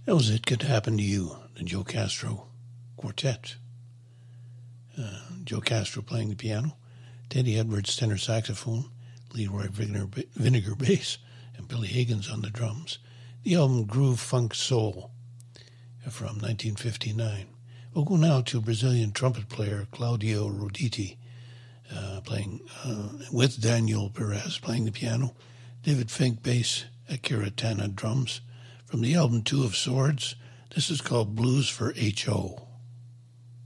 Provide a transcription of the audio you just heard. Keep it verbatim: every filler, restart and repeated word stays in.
That was It Could Happen to You, the Joe Castro Quartet. Uh, Joe Castro playing the piano, Teddy Edwards tenor saxophone, Leroy Vinegar, Vinegar bass, and Billy Higgins on the drums. The album Groove Funk Soul from nineteen fifty-nine. We'll go now to Brazilian trumpet player Claudio Roditi, uh, playing uh, with Daniel Perez playing the piano, David Fink bass, Akira Tana drums. From the album Two of Swords, this is called Blues for H O